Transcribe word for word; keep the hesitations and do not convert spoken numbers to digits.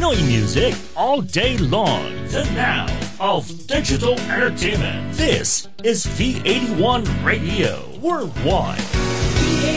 Annoying music all day long. The now of digital entertainment. This is V eighty-one Radio Worldwide.